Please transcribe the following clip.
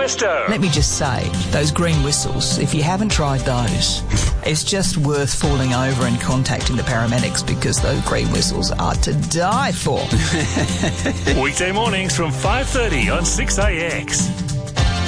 Tiesto. Let me just say, those green whistles, if you haven't tried those, it's just worth falling over and contacting the paramedics because those green whistles are to die for. Weekday mornings from 5:30 on 6AX.